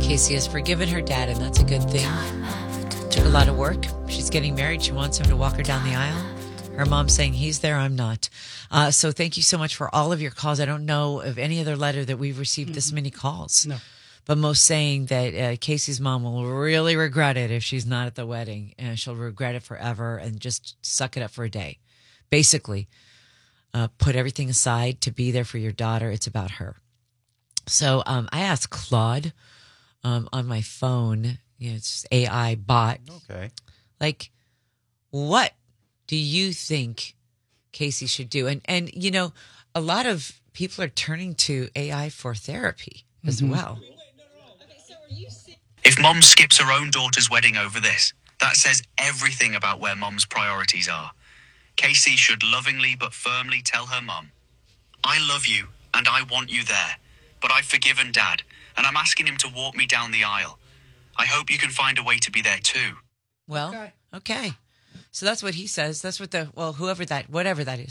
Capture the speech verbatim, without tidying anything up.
Casey has forgiven her dad, and that's a good thing. Took a lot of work. She's getting married. She wants him to walk her down the aisle. Her mom's saying, he's there, I'm not. Uh, so thank you so much for all of your calls. I don't know of any other letter that we've received mm-hmm. this many calls. No. But most saying that uh, Casey's mom will really regret it if she's not at the wedding. And she'll regret it forever and just suck it up for a day. Basically, uh, put everything aside to be there for your daughter. It's about her. So um, I asked Claude um, on my phone, you know, it's A I bot. Okay. Like, what do you think Casey should do? And, and you know, a lot of people are turning to A I for therapy as mm-hmm. well. If mom skips her own daughter's wedding over this, that says everything about where mom's priorities are. Casey should lovingly but firmly tell her mom, I love you and I want you there, but I've forgiven Dad and I'm asking him to walk me down the aisle. I hope you can find a way to be there too. Well, okay. okay. So that's what he says. That's what the, well, whoever that, whatever that is.